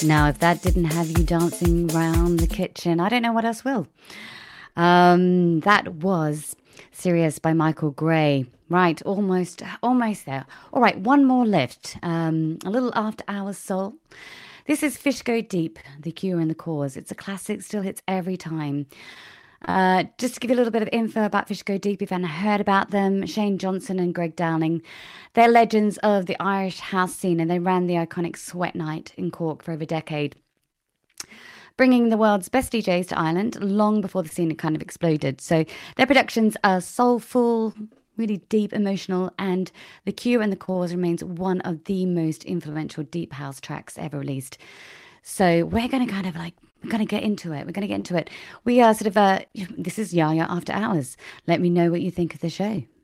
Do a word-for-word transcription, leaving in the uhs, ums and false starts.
Now, if that didn't have you dancing around the kitchen, I don't know what else will. Um, that was Sirius by Michael Gray. Right, almost, almost there. All right, one more lift. Um, a little after hours soul. This is Fish Go Deep, The Cure and the Cause. It's a classic, still hits every time. Uh, just to give you a little bit of info about Fish Go Deep, if you haven't heard about them, Shane Johnson and Greg Downing, they're legends of the Irish house scene, and they ran the iconic Sweat Night in Cork for over a decade, bringing the world's best D Js to Ireland long before the scene had kind of exploded. So their productions are soulful, really deep, emotional, and The Cure and the Cause remains one of the most influential deep house tracks ever released. So we're going to kind of like, we're going to get into it. We're going to get into it. We are sort of, uh, this is Yaya After Hours. Let me know what you think of the show.